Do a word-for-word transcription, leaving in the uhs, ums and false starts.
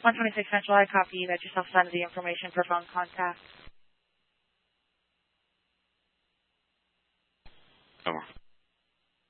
one twenty-six Central, I copy you. Got yourself send the information for phone contact. Over.